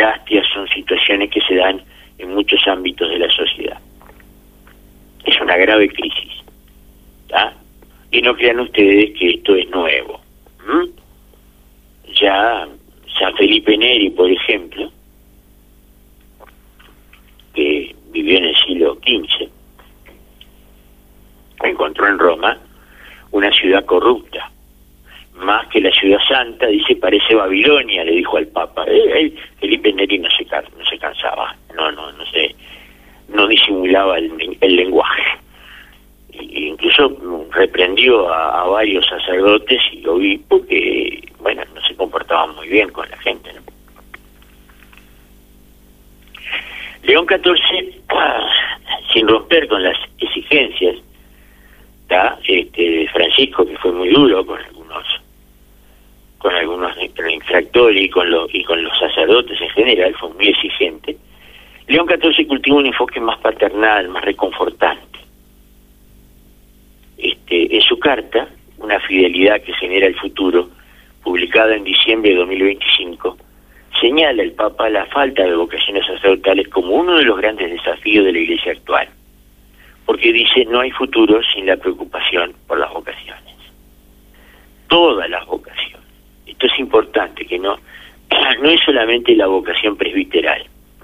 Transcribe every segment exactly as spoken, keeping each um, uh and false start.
pederastia son situaciones que se dan en muchos ámbitos de la sociedad. Es una grave crisis, ¿tá? Y no crean ustedes que esto es nuevo. ¿Mm? Ya San Felipe Neri, por ejemplo, que vivió en el siglo quince, encontró en Roma una ciudad corrupta, más que la ciudad santa, dice, parece Babilonia, le dijo al Papa. Eh, eh, Felipe Neri no se, no se cansaba, no, no, no se, no disimulaba el, el lenguaje. E incluso reprendió a, a varios sacerdotes y obispos que, bueno, no se comportaban muy bien con la gente, ¿no? León catorce, ah, sin romper con las exigencias, ¿tá? Este, de Francisco, que fue muy duro con algunos con algunos infractores y con los y con los sacerdotes en general, fue muy exigente. León catorce cultiva un enfoque más paternal, más reconfortante. Este, en su carta, Una fidelidad que genera el futuro, publicada en diciembre de dos mil veinticinco, señala el Papa la falta de vocaciones sacerdotales como uno de los grandes desafíos de la Iglesia actual, porque dice, no hay futuro sin la preocupación por las vocaciones. Todas las vocaciones. Esto es importante, que no, no es solamente la vocación presbiteral.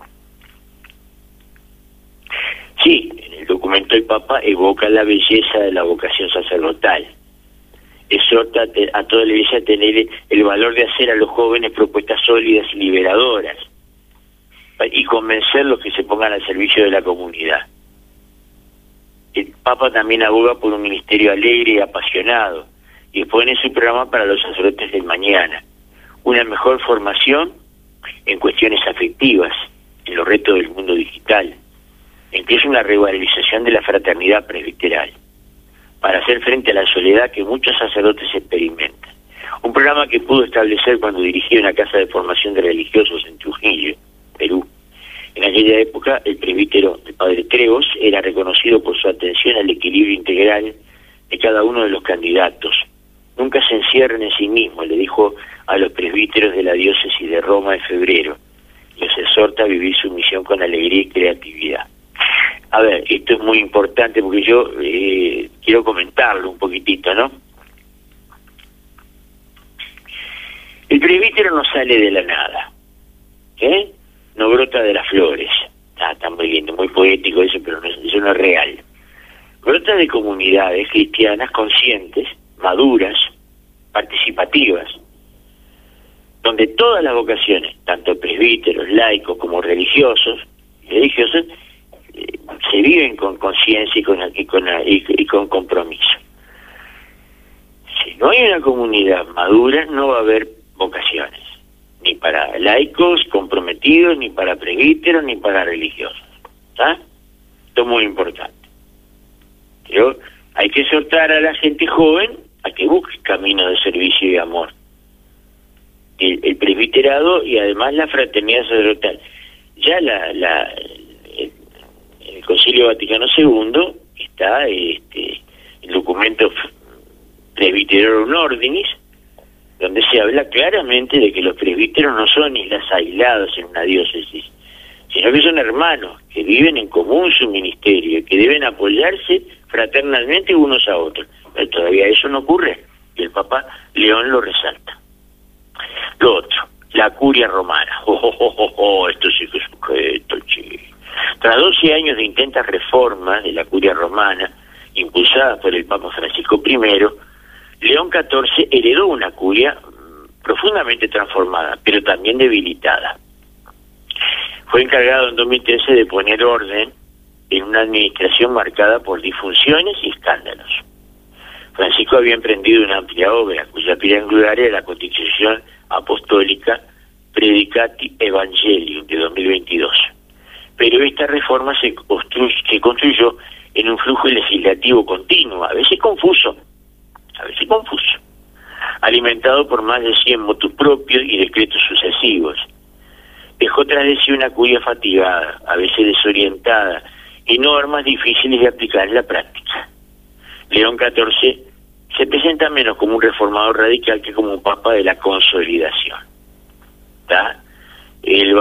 Sí, en el documento el Papa evoca la belleza de la vocación sacerdotal. Exhorta a toda la Iglesia a tener el valor de hacer a los jóvenes propuestas sólidas y liberadoras y convencerlos que se pongan al servicio de la comunidad. El Papa también aboga por un ministerio alegre y apasionado y expone su programa para los sacerdotes del mañana, una mejor formación en cuestiones afectivas, en los retos del mundo digital, incluso una revalorización de la fraternidad presbiteral, para hacer frente a la soledad que muchos sacerdotes experimentan. Un programa que pudo establecer cuando dirigía una casa de formación de religiosos en Trujillo, Perú. En aquella época, el presbítero, el padre Trevos, era reconocido por su atención al equilibrio integral de cada uno de los candidatos. Nunca se encierren en sí mismo, le dijo a los presbíteros de la diócesis de Roma en febrero. Les exhorta a vivir su misión con alegría y creatividad. A ver, esto es muy importante porque yo eh, quiero comentarlo un poquitito, ¿no? El presbítero no sale de la nada, ¿eh? No brota de las flores. Está, está muy lindo, muy poético eso, pero no, eso no es real. Brota de comunidades cristianas conscientes, maduras, participativas, donde todas las vocaciones, tanto presbíteros, laicos como religiosos, religiosos, eh, se viven con conciencia y con, y, con, y, y con compromiso. Si no hay una comunidad madura, no va a haber vocaciones, ni para laicos comprometidos, ni para presbíteros, ni para religiosos. ¿Está? Esto es muy importante. Pero hay que exhortar a la gente joven a que busque caminos de servicio y amor. El, el presbiterado y además la fraternidad sacerdotal. Ya la, la el, el Concilio Vaticano segundo está este el documento Presbyterorum Ordinis, donde se habla claramente de que los presbíteros no son islas aisladas en una diócesis, sino que son hermanos que viven en común su ministerio, que deben apoyarse fraternalmente unos a otros. Pero todavía eso no ocurre, y el Papa León lo resalta. Lo otro, la curia romana. Oh, oh, oh, oh, oh, esto sí que es un reto, che. Tras doce años de intentas reformas de la curia romana, impulsadas por el Papa Francisco primero, León catorce heredó una curia profundamente transformada, pero también debilitada. Fue encargado en dos mil trece de poner orden en una administración marcada por disfunciones y escándalos. Francisco había emprendido una amplia obra, cuya piedra angular era la Constitución Apostólica Predicati Evangelium de dos mil veintidós. Pero esta reforma se, construy, se construyó en un flujo legislativo continuo, a veces confuso, a veces confuso, alimentado por más de cien motus propios y decretos sucesivos. Dejó tras de sí una curia fatigada, a veces desorientada, y normas difíciles de aplicar en la práctica. León catorce se presenta menos como un reformador radical que como un papa de la consolidación. ¿Está? El